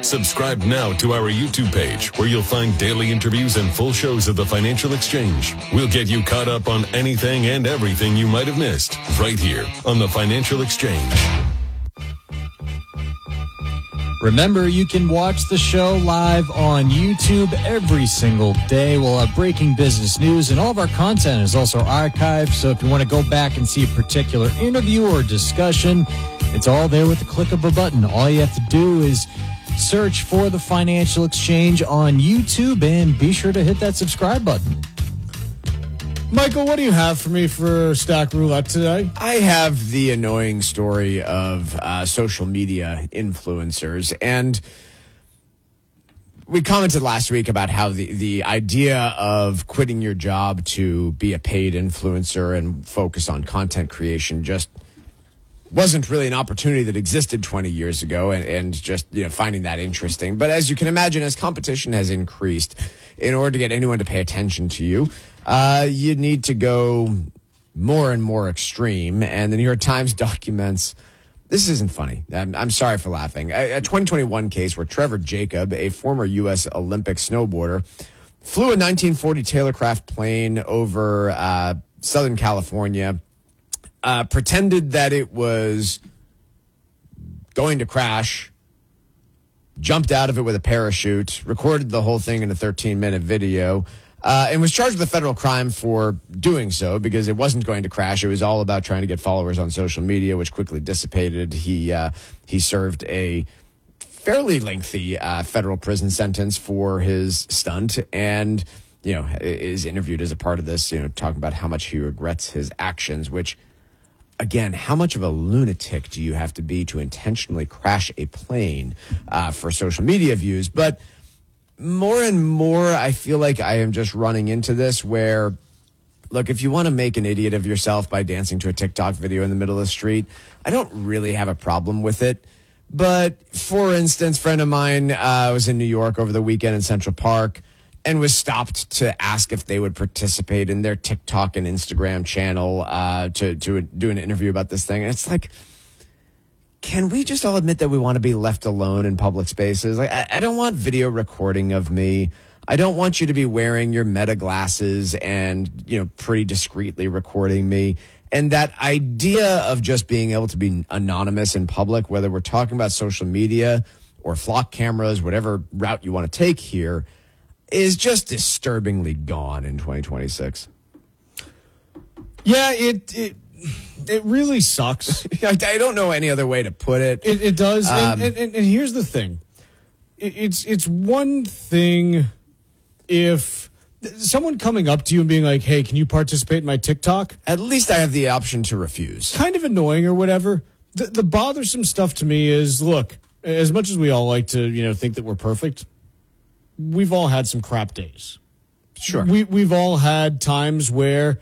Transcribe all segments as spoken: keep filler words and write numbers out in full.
Subscribe now to our YouTube page, where you'll find daily interviews and full shows of the Financial Exchange. We'll get you caught up on anything and everything you might have missed right here on the Financial Exchange. Remember, you can watch the show live on YouTube every single day. We'll have breaking business news, and all of our content is also archived. So if you want to go back and see a particular interview or discussion, it's all there with the click of a button. All you have to do is search for the Financial Exchange on YouTube and be sure to hit that subscribe button. Michael, what do you have for me for Stack Roulette today? I have the annoying story of uh, social media influencers. And we commented last week about how the, the idea of quitting your job to be a paid influencer and focus on content creation just wasn't really an opportunity that existed twenty years ago, and, and just, you know, finding that interesting. But as you can imagine, as competition has increased, in order to get anyone to pay attention to you, uh, you need to go more and more extreme. And the New York Times documents, this isn't funny. I'm, I'm sorry for laughing. A, a twenty twenty-one case where Trevor Jacob, a former U S Olympic snowboarder, flew a nineteen forty Taylorcraft plane over uh, Southern California, Uh, pretended that it was going to crash, jumped out of it with a parachute, recorded the whole thing in a thirteen-minute video, uh, and was charged with a federal crime for doing so because it wasn't going to crash. It was all about trying to get followers on social media, which quickly dissipated. He uh, he served a fairly lengthy uh, federal prison sentence for his stunt, and you know is interviewed as a part of this, you know, talking about how much he regrets his actions, which, again, how much of a lunatic do you have to be to intentionally crash a plane uh, for social media views? But more and more, I feel like I am just running into this where, look, if you want to make an idiot of yourself by dancing to a TikTok video in the middle of the street, I don't really have a problem with it. But for instance, a friend of mine uh, was in New York over the weekend in Central Park and was stopped to ask if they would participate in their TikTok and Instagram channel uh, to, to do an interview about this thing. And it's like, can we just all admit that we want to be left alone in public spaces? Like, I, I don't want video recording of me. I don't want you to be wearing your Meta glasses and, you know, pretty discreetly recording me. And that idea of just being able to be anonymous in public, whether we're talking about social media or flock cameras, whatever route you want to take here, is just disturbingly gone in twenty twenty-six. Yeah, it it, it really sucks. I, I don't know any other way to put it. It, it does. Um, and, and, and here's the thing. It, it's it's one thing if someone coming up to you and being like, hey, can you participate in my TikTok? At least I have the option to refuse. Kind of annoying or whatever. The, the bothersome stuff to me is, look, as much as we all like to, you know, think that we're perfect, we've all had some crap days. Sure. We, we've all had times where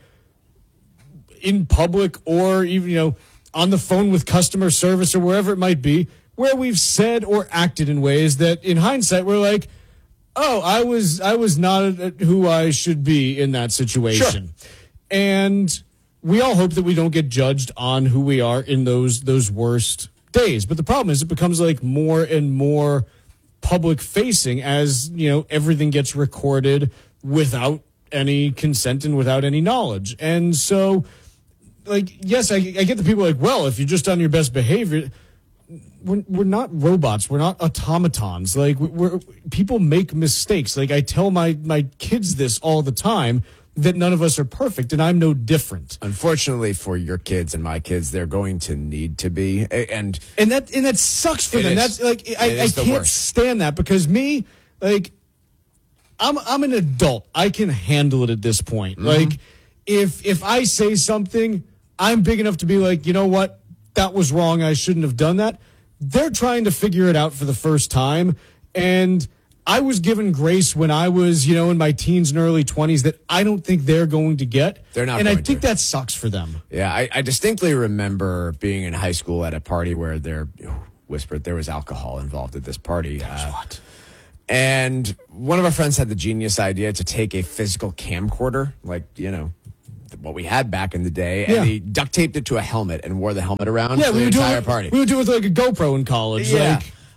in public or even, you know, on the phone with customer service or wherever it might be, where we've said or acted in ways that in hindsight we're like, oh, I was I was not who I should be in that situation. Sure. And we all hope that we don't get judged on who we are in those those worst days. But the problem is it becomes like more and more public facing as, you know, everything gets recorded without any consent and without any knowledge. And so, like, yes, I, I get the people like, well, if you're just on your best behavior, we're, we're not robots. We're not automatons. Like, we're, people make mistakes. Like, I tell my, my kids this all the time, that none of us are perfect, and I'm no different. Unfortunately for your kids and my kids, they're going to need to be, and and that and that sucks for them. Is, That's like I, I can't worst. stand that because me, like, I'm I'm an adult. I can handle it at this point. Mm-hmm. Like, if if I say something, I'm big enough to be like, you know what, that was wrong. I shouldn't have done that. They're trying to figure it out for the first time, and I was given grace when I was, you know, in my teens and early twenties that I don't think they're going to get. They're not And going I think to. that sucks for them. Yeah, I, I distinctly remember being in high school at a party where there whispered there was alcohol involved at this party. That's uh, what. And one of our friends had the genius idea to take a physical camcorder, like, you know, what we had back in the day, and Yeah. he duct taped it to a helmet and wore the helmet around Yeah, for we the would do entire it, party. We would do it with like a GoPro in college. Yeah. Like,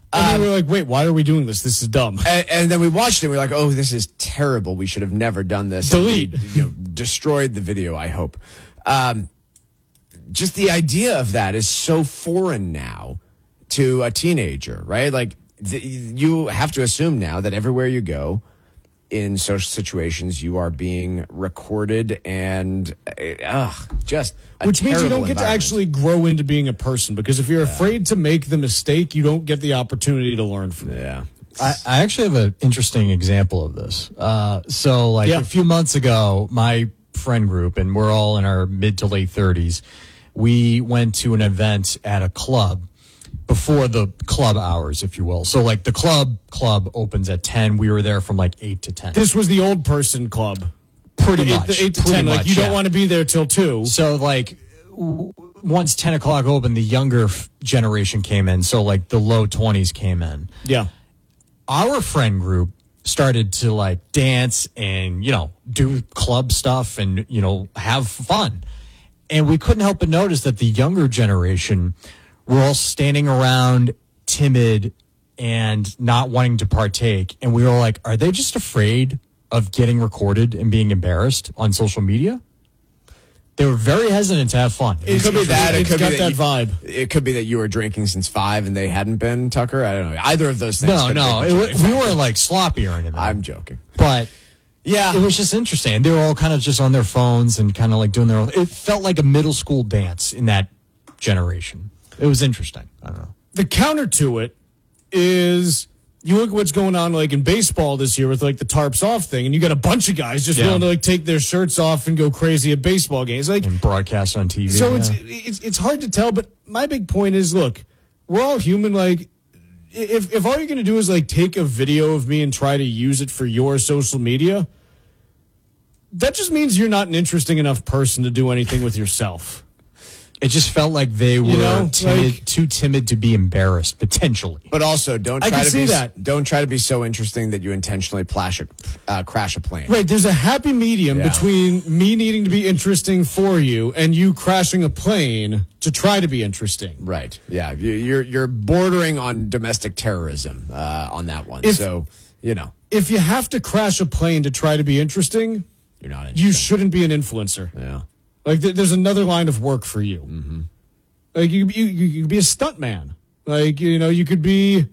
And Um, we were like, wait, why are we doing this? This is dumb. And, and then we watched it. And we we're like, "Oh, this is terrible. We should have never done this." Delete. And we, you know, destroyed the video. I hope. Um, just the idea of that is so foreign now to a teenager, right? Like th- you have to assume now that everywhere you go in social situations, you are being recorded, and uh, just a Which means you don't get to environment. actually grow into being a person, because if you're afraid to make the mistake, you don't get the opportunity to learn from it. Yeah. I, I actually have an interesting example of this. Uh, so, like Yeah. a few months ago, my friend group, and we're all in our mid to late thirties, we went to an event at a club before the club hours, if you will. So, like the club club opens at ten. We were there from like eight to ten. This was the old person club. Pretty Eight, much. the eight to Pretty ten. Like much, you yeah. don't want to be there till two. So, like, w- once ten o'clock opened, the younger f- generation came in. So, like, the low twenties came in. Yeah. Our friend group started to, like, dance and, you know, do club stuff and, you know, have fun. And we couldn't help but notice that the younger generation were all standing around timid and not wanting to partake. And we were like, are they just afraid of getting recorded and being embarrassed on social media? They were very hesitant to have fun. It could be that. It It's could got be that you- vibe. It could be that you were drinking since five and they hadn't been, Tucker. I don't know. Either of those things. No, could no, be. it, wa- we weren't like sloppy or anything. I'm joking. But Yeah. it was just interesting. They were all kind of just on their phones and kind of like doing their own. It felt like a middle school dance in that generation. It was interesting. I don't know. The counter to it is you look at what's going on like in baseball this year with like the tarps off thing, and you got a bunch of guys just Yeah. willing to like take their shirts off and go crazy at baseball games. Like And broadcast on T V. so yeah. it's it's it's hard to tell, but my big point is, look, we're all human. Like, if if all you're gonna do is like take a video of me and try to use it for your social media, that just means you're not an interesting enough person to do anything with yourself. It just felt like they were know, timid, like- too timid to be embarrassed, potentially. But also, don't I try can to see be that. don't try to be so interesting that you intentionally plash a, uh, crash a plane. Right, there's a happy medium Yeah. between me needing to be interesting for you and you crashing a plane to try to be interesting. Right. Yeah. You- You're you're bordering on domestic terrorism uh, on that one. If- so you know If you have to crash a plane to try to be interesting, you're not. you Interesting. shouldn't be an influencer. Yeah. Like, th- there's another line of work for you. Mm-hmm. Like, you, you, you you could be a stuntman. Like, you know, you could be,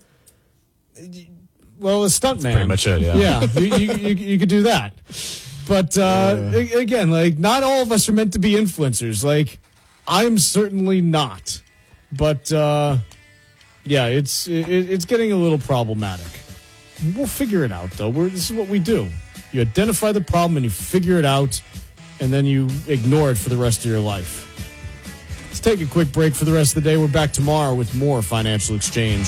well, a stuntman. pretty much it, yeah. Yeah, you, you, you, you could do that. But, uh, a- again, like, not all of us are meant to be influencers. Like, I'm certainly not. But, uh, yeah, it's it, it's getting a little problematic. We'll figure it out, though. We're, this is what we do. You identify the problem and you figure it out, and then you ignore it for the rest of your life. Let's take a quick break for the rest of the day. We're back tomorrow with more Financial Exchange.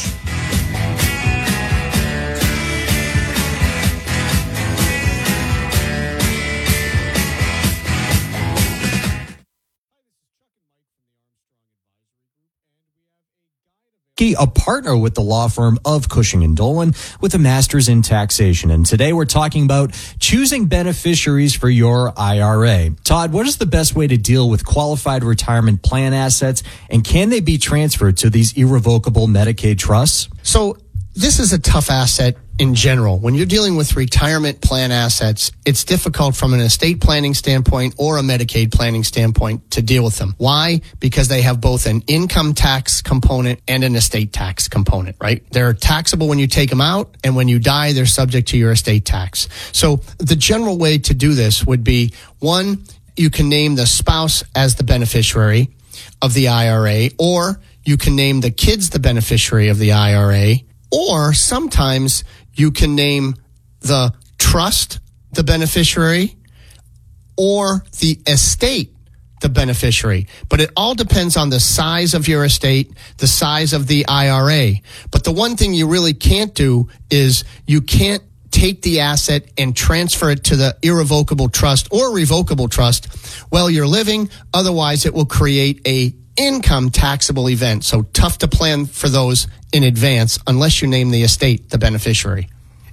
A partner with the law firm of Cushing and Dolan with a master's in taxation. And today we're talking about choosing beneficiaries for your I R A. Todd, what is the best way to deal with qualified retirement plan assets, and can they be transferred to these irrevocable Medicaid trusts? So this is a tough asset in general. When you're dealing with retirement plan assets, it's difficult from an estate planning standpoint or a Medicaid planning standpoint to deal with them. Why? Because they have both an income tax component and an estate tax component, right? They're taxable when you take them out, and when you die, they're subject to your estate tax. So the general way to do this would be, one, you can name the spouse as the beneficiary of the I R A, or you can name the kids the beneficiary of the I R A, or sometimes you can name the trust the beneficiary or the estate the beneficiary. But it all depends on the size of your estate, the size of the I R A. But the one thing you really can't do is you can't take the asset and transfer it to the irrevocable trust or revocable trust while you're living. Otherwise, it will create a income taxable event. So tough to plan for those in advance unless you name the estate the beneficiary.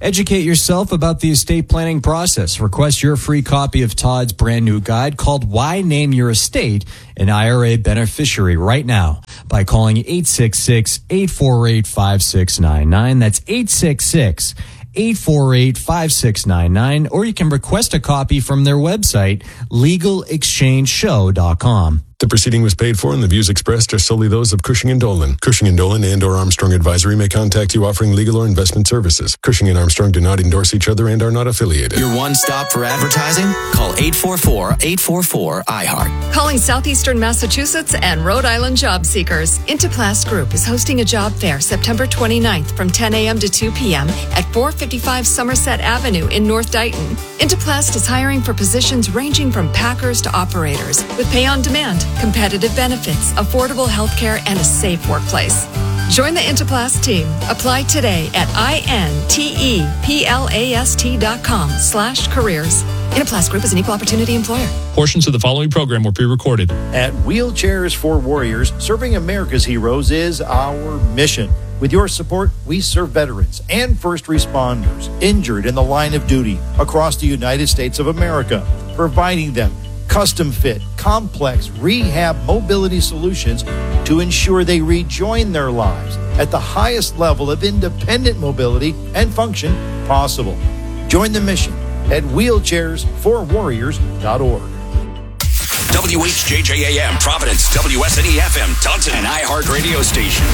Educate yourself about the estate planning process. Request your free copy of Todd's brand new guide called Why Name Your Estate an I R A Beneficiary right now by calling eight six six, eight four eight, five six nine nine. That's eight six six, eight four eight, five six nine nine. Or you can request a copy from their website, legal exchange show dot com. The proceeding was paid for and the views expressed are solely those of Cushing and Dolan. Cushing and Dolan and or Armstrong Advisory may contact you offering legal or investment services. Cushing and Armstrong do not endorse each other and are not affiliated. Your one stop for advertising? Call eight four four, eight four four, I heart. Calling Southeastern Massachusetts and Rhode Island job seekers. Interplast Group is hosting a job fair September twenty-ninth from ten a.m. to two p.m. at four fifty-five Somerset Avenue in North Dighton. Interplast is hiring for positions ranging from packers to operators with pay on demand, competitive benefits, affordable health care, and a safe workplace. Join the Interplast team. Apply today at I-N-T-E-P-L-A-S-T dot com slash careers. Interplast Group is an equal opportunity employer. Portions of the following program were pre-recorded. At Wheelchairs for Warriors, serving America's heroes is our mission. With your support, we serve veterans and first responders injured in the line of duty across the United States of America, providing them custom fit, complex rehab mobility solutions to ensure they rejoin their lives at the highest level of independent mobility and function possible. Join the mission at wheelchairs for warriors dot org. W H J J A M, Providence, W S N E F M, Taunton, and iHeart radio station.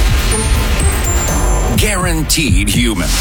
Guaranteed human.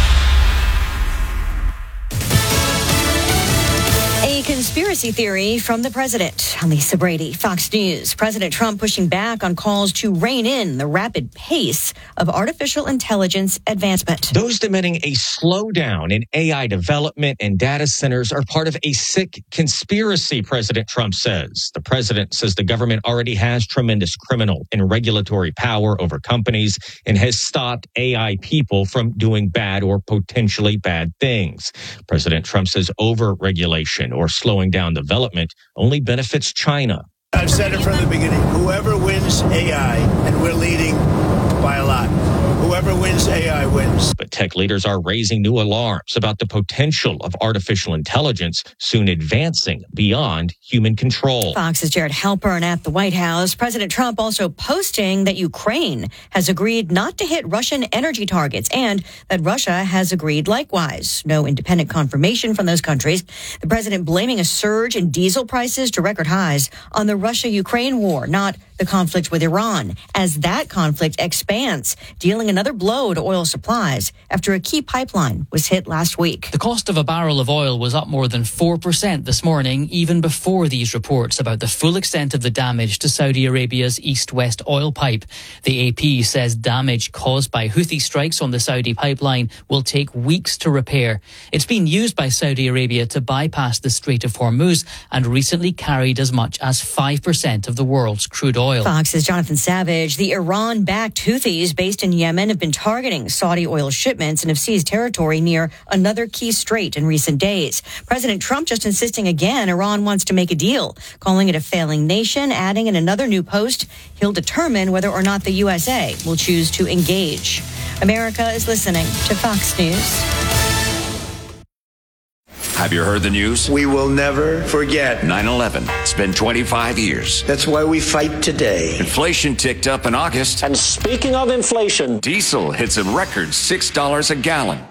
Conspiracy theory from the president. I'm Lisa Brady, Fox News. President Trump pushing back on calls to rein in the rapid pace of artificial intelligence advancement. Those demanding a slowdown in A I development and data centers are part of a sick conspiracy, President Trump says. The president says the government already has tremendous criminal and regulatory power over companies and has stopped A I people from doing bad or potentially bad things. President Trump says over-regulation or slowing down development only benefits China. I've said it from the beginning. Whoever wins A I, and we're leading by a lot, whoever wins A I wins. But tech leaders are raising new alarms about the potential of artificial intelligence soon advancing beyond human control. Fox's Jared Halpern at the White House. President Trump also posting that Ukraine has agreed not to hit Russian energy targets and that Russia has agreed likewise. No independent confirmation from those countries. The president blaming a surge in diesel prices to record highs on the Russia-Ukraine war, not the conflict with Iran, as that conflict expands, dealing another blow to oil supplies after a key pipeline was hit last week. The cost of a barrel of oil was up more than four percent this morning, even before these reports about the full extent of the damage to Saudi Arabia's east-west oil pipe. The A P says damage caused by Houthi strikes on the Saudi pipeline will take weeks to repair. It's been used by Saudi Arabia to bypass the Strait of Hormuz and recently carried as much as five percent of the world's crude oil. Fox's Jonathan Savage. The Iran-backed Houthis based in Yemen have been targeting Saudi oil shipments and have seized territory near another key strait in recent days. President Trump just insisting again Iran wants to make a deal, calling it a failing nation, adding in another new post, he'll determine whether or not the U S A will choose to engage. America is listening to Fox News. Have you heard the news? We will never forget. nine eleven. It's been twenty-five years. That's why we fight today. Inflation ticked up in August. And speaking of inflation, Diesel hits a record six dollars a gallon.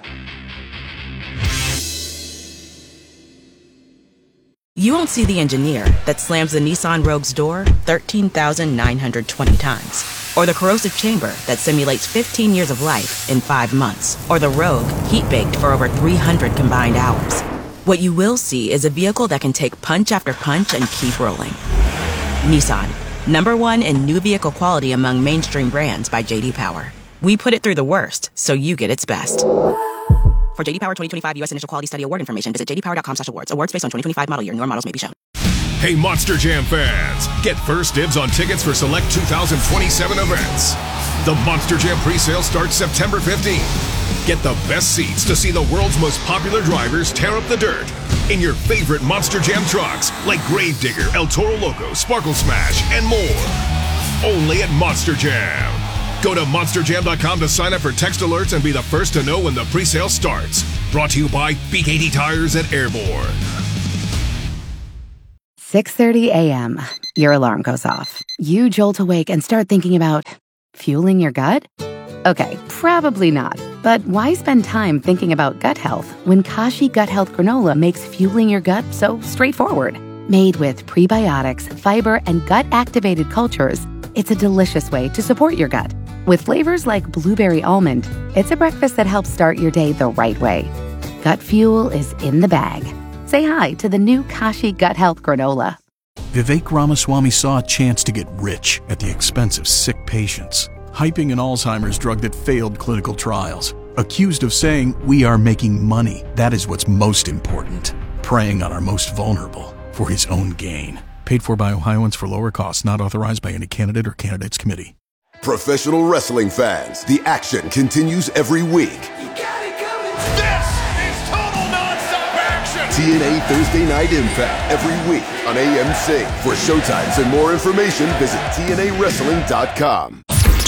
You won't see the engineer that slams the Nissan Rogue's door thirteen thousand nine hundred twenty times. Or the corrosive chamber that simulates fifteen years of life in five months. Or the Rogue heat-baked for over three hundred combined hours. What you will see is a vehicle that can take punch after punch and keep rolling. Nissan, number one in new vehicle quality among mainstream brands by J D Power. We put it through the worst, so you get its best. For J D Power twenty twenty-five U S Initial Quality Study Award information, visit j d power dot com slash awards. Awards based on twenty twenty-five model year. Newer models may be shown. Hey, Monster Jam fans, get first dibs on tickets for select two thousand twenty-seven events. The Monster Jam presale starts September fifteenth. Get the best seats to see the world's most popular drivers tear up the dirt in your favorite Monster Jam trucks like Gravedigger, El Toro Loco, Sparkle Smash, and more. Only at Monster Jam. Go to monster jam dot com to sign up for text alerts and be the first to know when the pre-sale starts. Brought to you by B K T Tires at Airborne. six thirty a.m. Your alarm goes off. You jolt awake and start thinking about fueling your gut? Okay, probably not. But why spend time thinking about gut health when Kashi Gut Health Granola makes fueling your gut so straightforward? Made with prebiotics, fiber, and gut-activated cultures, it's a delicious way to support your gut. With flavors like blueberry almond, it's a breakfast that helps start your day the right way. Gut fuel is in the bag. Say hi to the new Kashi Gut Health Granola. Vivek Ramaswamy saw a chance to get rich at the expense of sick patients, hyping an Alzheimer's drug that failed clinical trials. Accused of saying, "We are making money. That is what's most important." Preying on our most vulnerable for his own gain. Paid for by Ohioans for lower costs, not authorized by any candidate or candidates committee. Professional wrestling fans, the action continues every week. This is total nonstop action. T N A Thursday Night Impact every week on A M C. For showtimes and more information, visit T N A wrestling dot com.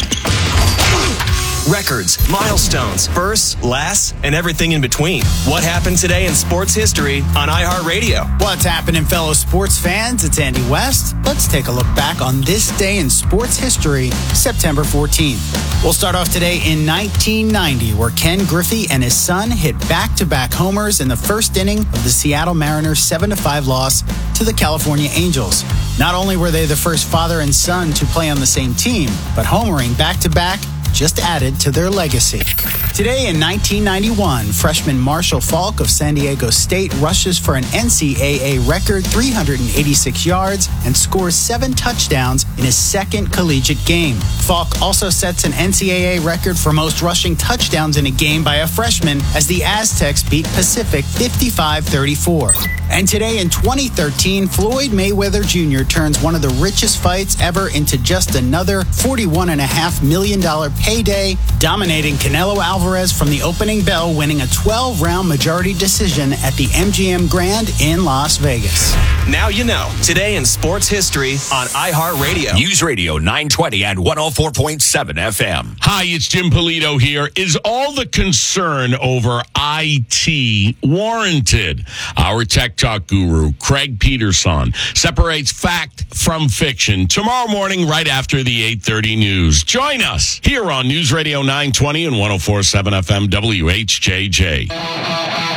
Records, milestones, firsts, lasts, and everything in between. What happened today in sports history on iHeartRadio? What's happening, fellow sports fans? It's Andy West. Let's take a look back on this day in sports history, September fourteenth. We'll start off today in nineteen ninety, where Ken Griffey and his son hit back-to-back homers in the first inning of the Seattle Mariners' seven to five loss to the California Angels. Not only were they the first father and son to play on the same team, but homering back-to-back just added to their legacy. Today in nineteen ninety-one, freshman Marshall Falk of San Diego State rushes for an N C double A record three hundred eighty-six yards and scores seven touchdowns in his second collegiate game. Falk also sets an N C double A record for most rushing touchdowns in a game by a freshman as the Aztecs beat Pacific fifty-five thirty-four. And today in twenty thirteen, Floyd Mayweather Junior turns one of the richest fights ever into just another forty-one point five million dollars payday, dominating Canelo Alvarez from the opening bell, winning a twelve-round majority decision at the M G M Grand in Las Vegas. Now you know. Today in sports history on iHeartRadio. News Radio nine twenty and one oh four point seven F M. Hi, it's Jim Polito here. Is all the concern over I T warranted? Our tech talk guru, Craig Peterson, separates fact from fiction tomorrow morning right after the eight thirty news. Join us here on News Radio nine twenty and one oh four point seven F M W H J J.